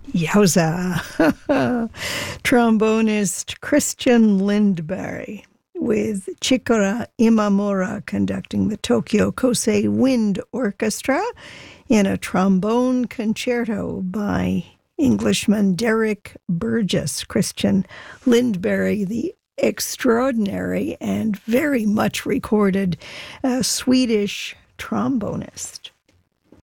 Yowza. Trombonist Christian Lindberg with Chikara Imamura conducting the Tokyo Kosei Wind Orchestra in a trombone concerto by Englishman Derek Burgess. Christian Lindberg, the extraordinary and very much recorded Swedish trombonist.